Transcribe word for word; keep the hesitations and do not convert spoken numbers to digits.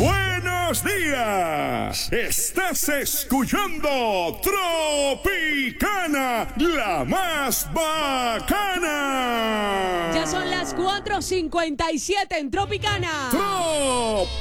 Buenos días. Estás escuchando Tropicana, la más bacana. Ya son las cuatro cincuenta y siete en Tropicana. Tropicana.